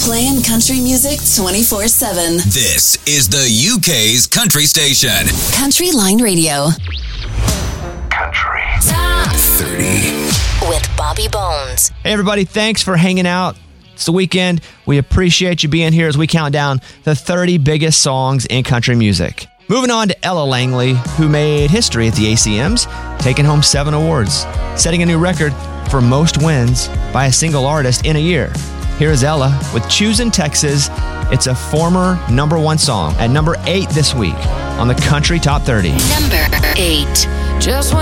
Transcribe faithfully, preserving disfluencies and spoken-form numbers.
Playing country music twenty-four seven. This is the U K's country station. Country Line Radio. Country Top thirty. With Bobby Bones. Hey, everybody. Thanks for hanging out. It's the weekend. We appreciate you being here as we count down the thirty biggest songs in country music. Moving on to Ella Langley, who made history at the A C Ms, taking home seven awards, setting a new record for most wins by a single artist in a year. Here is Ella with Choosin' Texas. It's a former number one song at number eight this week on the Country Top thirty. Number eight. Just when